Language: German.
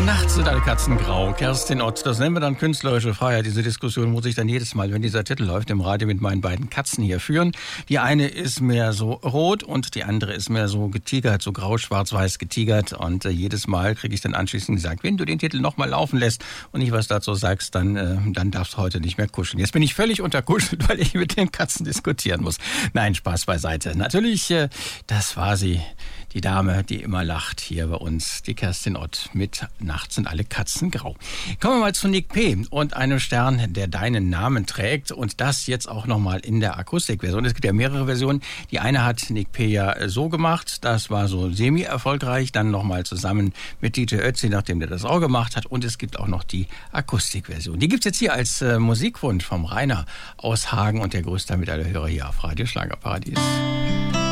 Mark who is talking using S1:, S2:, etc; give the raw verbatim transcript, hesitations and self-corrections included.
S1: Nachts sind alle Katzen grau. Kerstin Ott, das nennen wir dann künstlerische Freiheit. Diese Diskussion muss ich dann jedes Mal, wenn dieser Titel läuft, im Radio mit meinen beiden Katzen hier führen. Die eine ist mehr so rot und die andere ist mehr so getigert, so grau, schwarz, weiß getigert. Und äh, jedes Mal kriege ich dann anschließend gesagt, wenn du den Titel nochmal laufen lässt und nicht was dazu sagst, dann, äh, dann darfst du heute nicht mehr kuscheln. Jetzt bin ich völlig unterkuschelt, weil ich mit den Katzen diskutieren muss. Nein, Spaß beiseite. Natürlich, äh, das war sie. Die Dame, die immer lacht hier bei uns, die Kerstin Ott mit Nachts sind alle Katzen grau. Kommen wir mal zu Nick P. und einem Stern, der deinen Namen trägt und das jetzt auch nochmal in der Akustikversion. Es gibt ja mehrere Versionen. Die eine hat Nick P. ja so gemacht, das war so semi-erfolgreich, dann nochmal zusammen mit D J Ötzi, nachdem der das auch gemacht hat, und es gibt auch noch die Akustikversion. Die gibt's jetzt hier als äh, Musikwunsch vom Rainer aus Hagen und der größte mit aller Hörer hier auf Radio Schlagerparadies.